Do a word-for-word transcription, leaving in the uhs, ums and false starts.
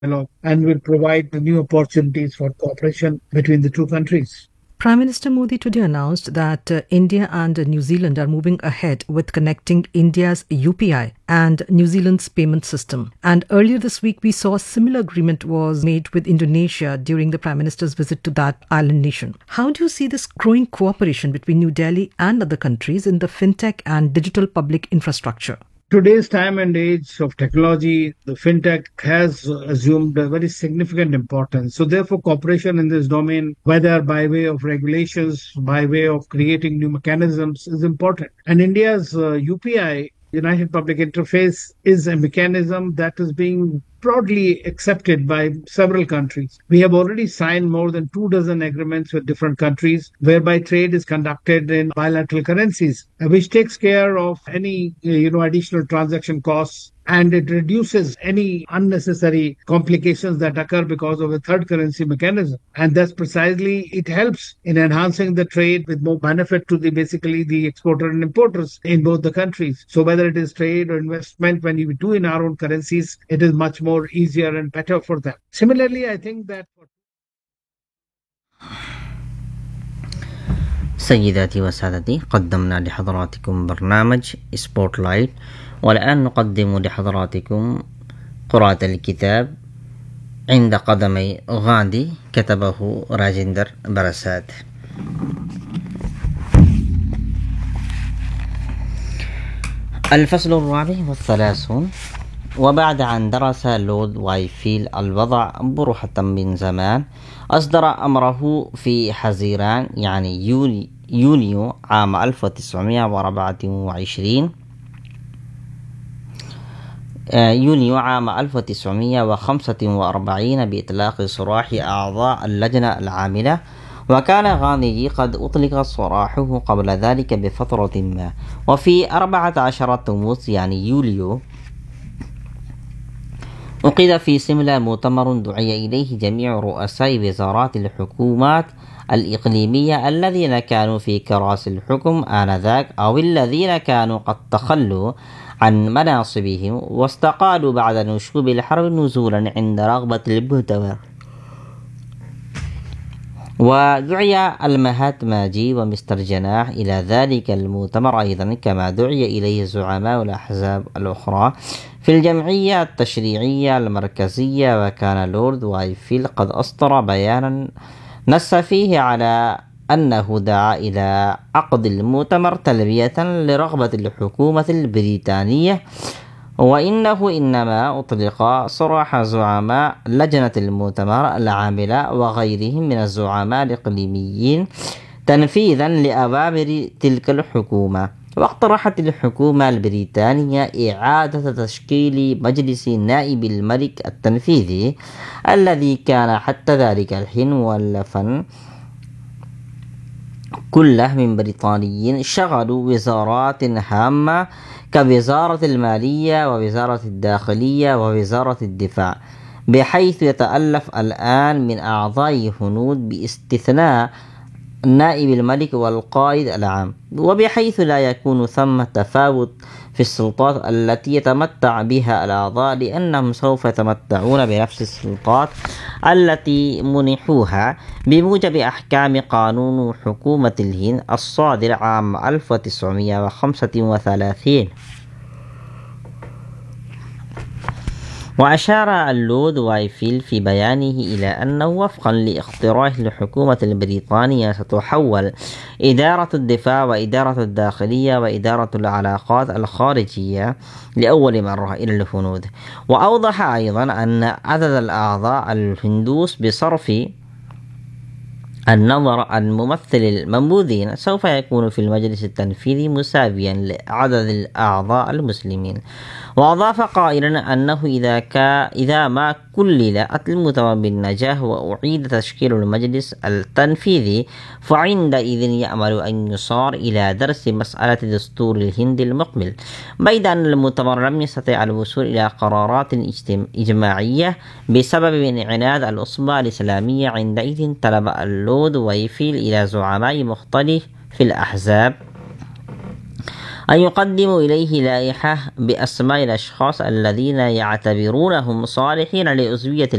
dialogue and will provide new opportunities for cooperation between the two countries. Prime Minister Modi today announced that uh, India and uh, New Zealand are moving ahead with connecting India's U P I and New Zealand's payment system. And earlier this week, we saw a similar agreement was made with Indonesia during the Prime Minister's visit to that island nation. How do you see this growing cooperation between New Delhi and other countries in the fintech and digital public infrastructure? Today's time and age of technology, the fintech has assumed a very significant importance. So therefore, cooperation in this domain, whether by way of regulations, by way of creating new mechanisms, is important. And India's uh, U P I, United Public Interface, is a mechanism that is being broadly accepted by several countries. We have already signed more than two dozen agreements with different countries whereby trade is conducted in bilateral currencies, uh, which takes care of any uh, you know additional transaction costs, and it reduces any unnecessary complications that occur because of a third currency mechanism. And that's precisely, it helps in enhancing the trade with more benefit to the basically the exporter and importers in both the countries. So whether it is trade or investment, when you do in our own currencies, it is much more easier and better for them. Similarly, I think that for سيداتي وسادتي، قدمنا لحضراتكم برنامج سبوت لايت، والآن نقدم لحضراتكم قراءة الكتاب عند قدمي غاندي، كتبه راجندر برساد. الفصل الرابع والثلاثون. وبعد أن درس لورد وايفيل الوضع برهة من زمان، أصدر أمره في حزيران يعني يوني يونيو عام ألف وتسعمائة وأربعة وعشرين يونيو عام ألف وتسعمائة وخمسة وأربعين بإطلاق سراح أعضاء اللجنة العاملة، وكان غاندي قد أطلق سراحه قبل ذلك بفترة ما. وفي أربعة عشر تموز يعني يوليو عقد في سملة مؤتمر دعي إليه جميع رؤساء وزارات الحكومات الإقليمية الذين كانوا في كراسي الحكم آنذاك أو الذين كانوا قد تخلوا عن مناصبهم واستقالوا بعد نشوب الحرب نزولا عند رغبة المؤتمر. ودعي المهاتماجي ومستر جناح إلى ذلك المؤتمر أيضا، كما دعي إليه زعماء الأحزاب الأخرى في الجمعية التشريعية المركزية. وكان لورد وايفيل قد أصدر بيانا نص فيه على أنه دعا إلى عقد المؤتمر تلبية لرغبة الحكومة البريطانية، وإنه إنما أطلق سراح زعماء لجنة المؤتمر العاملة وغيرهم من الزعماء الإقليميين تنفيذا لأوامر تلك الحكومة. واقترحت الحكومة البريطانية إعادة تشكيل مجلس نائب الملك التنفيذي الذي كان حتى ذلك الحين مؤلفا كله من بريطانيين شغلوا وزارات هامة كوزارة المالية ووزارة الداخلية ووزارة الدفاع، بحيث يتألف الآن من أعضاء هنود باستثناء نائب الملك والقائد العام، وبحيث لا يكون ثم تفاوت في السلطات التي يتمتع بها الأعضاء، لأنهم سوف يتمتعون بنفس السلطات التي منحوها بموجب أحكام قانون حكومة الهند الصادر عام ألف وتسعمائة وخمسة وثلاثين. وأشار اللورد وايفيل في بيانه إلى أنه وفقا لاقتراح الحكومة البريطانية ستحول إدارة الدفاع وإدارة الداخلية وإدارة العلاقات الخارجية لأول مرة إلى الهنود. وأوضح أيضا أن عدد الأعضاء الهندوس بصرف النظر عن ممثل المنبوذين سوف يكون في المجلس التنفيذي مساويا لعدد الأعضاء المسلمين. وأضاف قائلا أنه إذا, كا إذا ما كلل المؤتمر بالنجاح وأعيد تشكيل المجلس التنفيذي فعندئذ يأمل أن يصار إلى درس مسألة دستور الهند المقبل. بيد أن المؤتمر لم يستطع الوصول إلى قرارات إجماعية بسبب انعناد الأصبع الإسلامية، عندئذ طلب اللورد وايفيل إلى زعماء مختلف في الأحزاب أن يقدموا إليه لائحة بأسماء الأشخاص الذين يعتبرونهم صالحين لعضوية